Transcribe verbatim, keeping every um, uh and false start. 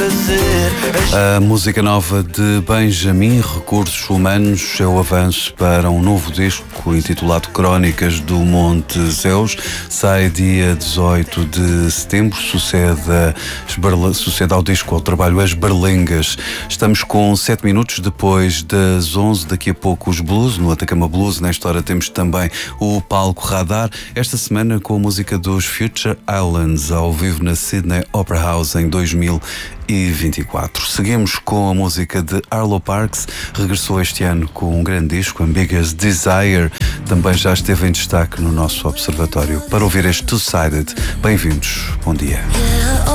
prazer. A música nova de Benjamin, Recursos Humanos, é o avanço para um novo disco intitulado Crónicas do Monte Zeus. Sai dia dezoito de setembro, sucede, a, sucede ao disco, ao trabalho As Berlengas. Estamos com sete minutos depois das onze, daqui a pouco os blues, no Atacama Blues. Nesta hora temos também o palco Radar, esta semana com a música dos Future Islands, ao vivo na Sydney Opera House em dois mil e vinte e quatro. Seguimos com a música de Arlo Parks, regressou este ano com um grande disco, Ambiguous Desire, também já esteve em destaque no nosso observatório. Para ouvir este Two-Sided, bem-vindos, bom dia.